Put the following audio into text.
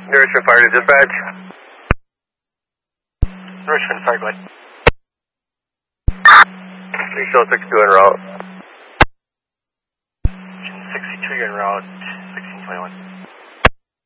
Richmond Fire to dispatch. Richmond Fire, go ahead. 62 en route. 62, you're en route, 1621.